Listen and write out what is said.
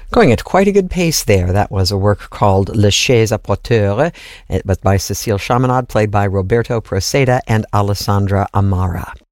Going at quite a good pace there. That was a work called Le Chez à Porteur. It was by Cécile Chaminade, played by Roberto Proceda and Alessandra Amara.